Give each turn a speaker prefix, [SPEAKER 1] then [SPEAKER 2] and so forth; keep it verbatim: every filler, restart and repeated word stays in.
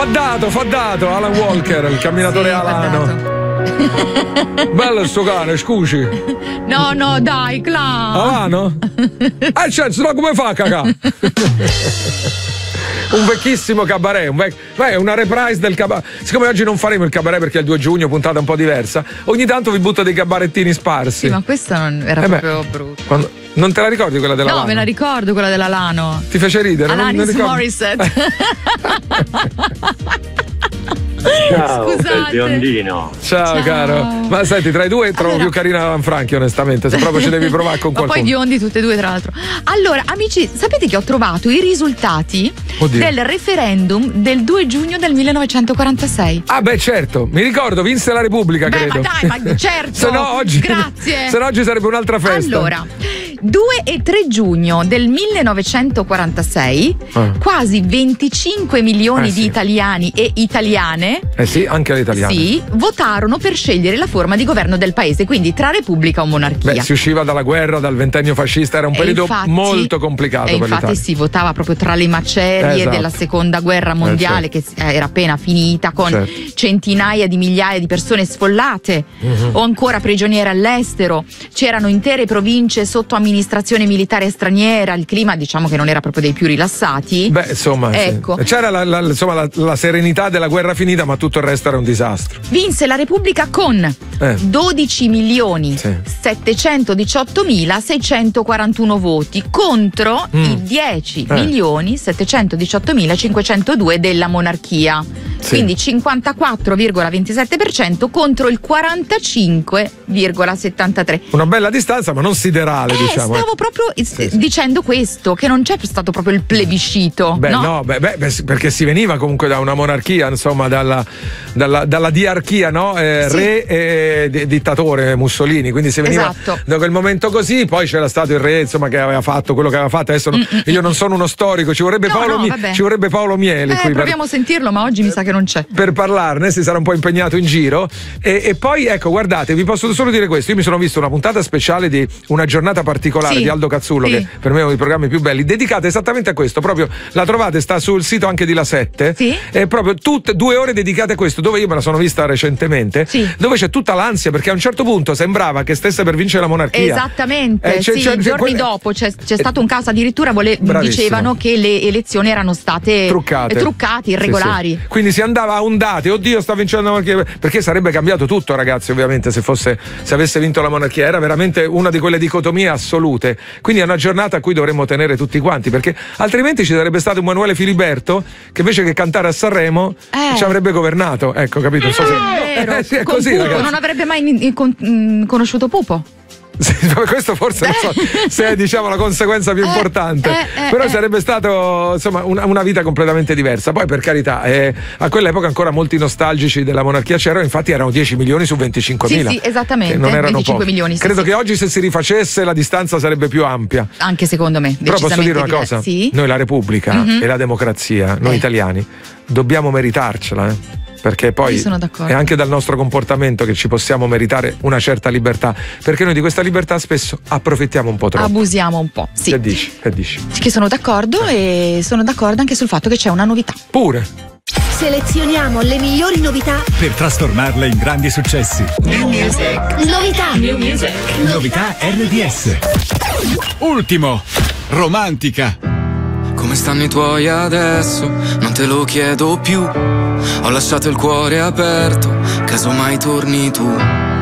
[SPEAKER 1] Fa dato, fa dato, Alan Walker, il camminatore sì, alano. Bello sto cane, scusi.
[SPEAKER 2] No, no, dai, Cla.
[SPEAKER 1] Alano? Eh, cioè, se no come fa a cagà? Un vecchissimo cabaret, un vec... Beh, una reprise del cabaret. Siccome oggi non faremo il cabaret perché è il due giugno, puntata un po' diversa, ogni tanto vi butto dei cabarettini sparsi.
[SPEAKER 2] Sì, ma questa non era
[SPEAKER 1] eh
[SPEAKER 2] proprio
[SPEAKER 1] beh,
[SPEAKER 2] brutto.
[SPEAKER 1] Quando... Non te la ricordi quella della
[SPEAKER 2] No,
[SPEAKER 1] Lano?
[SPEAKER 2] me la ricordo quella della Lano.
[SPEAKER 1] Ti fece ridere?
[SPEAKER 2] Alanis Morissette.
[SPEAKER 3] Ciao,
[SPEAKER 2] scusate.
[SPEAKER 3] il biondino.
[SPEAKER 1] Ciao,
[SPEAKER 2] Ciao,
[SPEAKER 1] caro. Ma senti, tra i due trovo
[SPEAKER 2] allora...
[SPEAKER 1] più carina Alan Franchi, onestamente. Se proprio ci devi provare con
[SPEAKER 2] ma
[SPEAKER 1] qualcuno.
[SPEAKER 2] poi biondi tutte e due, tra l'altro. Allora, amici, sapete che ho trovato i risultati
[SPEAKER 1] Oddio.
[SPEAKER 2] del referendum del due giugno del millenovecentoquarantasei.
[SPEAKER 1] Ah, beh, certo, mi ricordo, vinse la Repubblica,
[SPEAKER 2] beh,
[SPEAKER 1] credo.
[SPEAKER 2] Ma dai, ma certo.
[SPEAKER 1] se no oggi,
[SPEAKER 2] grazie.
[SPEAKER 1] Se no oggi sarebbe un'altra festa.
[SPEAKER 2] Allora, due e tre giugno del millenovecentoquarantasei,
[SPEAKER 1] ah.
[SPEAKER 2] quasi venticinque milioni
[SPEAKER 1] eh,
[SPEAKER 2] di
[SPEAKER 1] sì.
[SPEAKER 2] italiani e italiane.
[SPEAKER 1] Eh sì, anche le italiane.
[SPEAKER 2] Sì, votarono per scegliere la forma di governo del paese, quindi tra repubblica o monarchia.
[SPEAKER 1] Beh, si usciva dalla guerra, dal ventennio fascista, era un
[SPEAKER 2] E
[SPEAKER 1] periodo
[SPEAKER 2] infatti,
[SPEAKER 1] molto complicato
[SPEAKER 2] e
[SPEAKER 1] per
[SPEAKER 2] infatti
[SPEAKER 1] l'Italia.
[SPEAKER 2] si votava proprio tra le macerie
[SPEAKER 1] esatto.
[SPEAKER 2] della seconda guerra mondiale,
[SPEAKER 1] eh, certo.
[SPEAKER 2] che era appena finita, con
[SPEAKER 1] certo.
[SPEAKER 2] centinaia di migliaia di persone sfollate
[SPEAKER 1] uh-huh.
[SPEAKER 2] o ancora prigioniere all'estero. C'erano intere province sotto amministrazione militare straniera, il clima diciamo che non era proprio dei più rilassati.
[SPEAKER 1] Beh, insomma,
[SPEAKER 2] ecco.
[SPEAKER 1] sì. C'era la, la, insomma, la, la serenità della guerra finita, ma tutto il resto era un disastro.
[SPEAKER 2] Vinse la Repubblica con
[SPEAKER 1] eh.
[SPEAKER 2] dodici milioni
[SPEAKER 1] sì.
[SPEAKER 2] settecentodiciottomila seicentoquarantuno voti contro
[SPEAKER 1] mm.
[SPEAKER 2] i dieci
[SPEAKER 1] eh.
[SPEAKER 2] milioni settecentodiciottomila cinquecentodue della monarchia.
[SPEAKER 1] Sì.
[SPEAKER 2] Quindi cinquantaquattro virgola ventisette per cento contro il quarantacinque virgola settantatré.
[SPEAKER 1] Una bella distanza, ma non siderale,
[SPEAKER 2] eh,
[SPEAKER 1] diciamo.
[SPEAKER 2] Stavo proprio
[SPEAKER 1] sì, sì.
[SPEAKER 2] dicendo questo, che non c'è stato proprio il plebiscito.
[SPEAKER 1] Beh,
[SPEAKER 2] no,
[SPEAKER 1] no beh, beh, perché si veniva comunque da una monarchia, insomma, dalla, dalla, dalla diarchia, no? Eh,
[SPEAKER 2] sì.
[SPEAKER 1] Re e d- dittatore Mussolini, quindi si veniva
[SPEAKER 2] esatto.
[SPEAKER 1] da quel momento così, poi c'era stato il re, insomma, che aveva fatto quello che aveva fatto. Adesso no, io non sono uno storico, ci vorrebbe,
[SPEAKER 2] no,
[SPEAKER 1] Paolo,
[SPEAKER 2] no,
[SPEAKER 1] Mi- ci vorrebbe Paolo Mieli
[SPEAKER 2] eh,
[SPEAKER 1] qui.
[SPEAKER 2] Proviamo
[SPEAKER 1] per...
[SPEAKER 2] a sentirlo, ma oggi mi sa che non c'è.
[SPEAKER 1] Per parlarne, si sarà un po' impegnato in giro. E, e poi, ecco, guardate, vi posso solo dire questo: io mi sono visto una puntata speciale di Una giornata particolare
[SPEAKER 2] sì.
[SPEAKER 1] di Aldo Cazzullo,
[SPEAKER 2] sì.
[SPEAKER 1] che per me è uno dei programmi più belli, dedicata esattamente a questo. Proprio la trovate, sta sul sito anche di La sette.
[SPEAKER 2] Sì.
[SPEAKER 1] È proprio tutte due ore dedicate a questo, dove io me la sono vista recentemente.
[SPEAKER 2] Sì.
[SPEAKER 1] Dove c'è tutta l'ansia, perché a un certo punto sembrava che stesse per vincere la monarchia.
[SPEAKER 2] Esattamente,
[SPEAKER 1] Eh, c'è-
[SPEAKER 2] sì,
[SPEAKER 1] c'è- c'è
[SPEAKER 2] giorni
[SPEAKER 1] quelle-
[SPEAKER 2] dopo c'è, c'è stato un caso addirittura vole-
[SPEAKER 1] Bravissimo.
[SPEAKER 2] dicevano che le elezioni erano state
[SPEAKER 1] truccate,
[SPEAKER 2] truccate irregolari.
[SPEAKER 1] Sì, sì. Quindi si andava a ondate, oddio sta vincendo la monarchia, perché sarebbe cambiato tutto, ragazzi, ovviamente, se fosse se avesse vinto la monarchia. Era veramente una di quelle dicotomie assolute, quindi è una giornata a cui dovremmo tenere tutti quanti, perché altrimenti ci sarebbe stato Emanuele Filiberto che invece che cantare a Sanremo
[SPEAKER 2] Eh.
[SPEAKER 1] ci avrebbe governato, ecco, capito? Non so se...
[SPEAKER 2] È vero,
[SPEAKER 1] Eh, sì, è
[SPEAKER 2] con
[SPEAKER 1] così,
[SPEAKER 2] Pupo,
[SPEAKER 1] ragazzi.
[SPEAKER 2] non avrebbe mai in- in- con- mh, conosciuto Pupo.
[SPEAKER 1] Sì, questo forse non so se è, diciamo, la conseguenza più
[SPEAKER 2] Eh,
[SPEAKER 1] importante,
[SPEAKER 2] eh, eh,
[SPEAKER 1] però
[SPEAKER 2] eh.
[SPEAKER 1] sarebbe stato, insomma, una, una vita completamente diversa. Poi, per carità, eh, a quell'epoca ancora molti nostalgici della monarchia c'erano, infatti erano dieci milioni su venticinquemila.
[SPEAKER 2] Sì, sì, esattamente,
[SPEAKER 1] che non erano
[SPEAKER 2] venticinque
[SPEAKER 1] pochi.
[SPEAKER 2] milioni, sì,
[SPEAKER 1] Credo
[SPEAKER 2] sì.
[SPEAKER 1] che oggi, se si rifacesse, la distanza sarebbe più ampia.
[SPEAKER 2] Anche secondo me.
[SPEAKER 1] Però posso dire una
[SPEAKER 2] decisamente
[SPEAKER 1] cosa:
[SPEAKER 2] diversi. Sì?
[SPEAKER 1] noi la Repubblica
[SPEAKER 2] Mhm.
[SPEAKER 1] e la democrazia, noi
[SPEAKER 2] Eh.
[SPEAKER 1] italiani, dobbiamo meritarcela, eh. Perché poi
[SPEAKER 2] Io sono d'accordo.
[SPEAKER 1] è anche dal nostro comportamento che ci possiamo meritare una certa libertà, perché noi di questa libertà spesso approfittiamo un po' troppo.
[SPEAKER 2] Abusiamo un po', sì.
[SPEAKER 1] Che dici? Che dici?
[SPEAKER 2] Che sono d'accordo e sono d'accordo anche sul fatto che c'è una novità.
[SPEAKER 1] Pure.
[SPEAKER 4] Selezioniamo le migliori novità.
[SPEAKER 5] Per trasformarle in grandi successi.
[SPEAKER 4] New music. Novità. New music.
[SPEAKER 5] Novità R D S. Ultimo. Romantica.
[SPEAKER 6] Come stanno i tuoi adesso? Non te lo chiedo più. Ho lasciato il cuore aperto, casomai torni tu.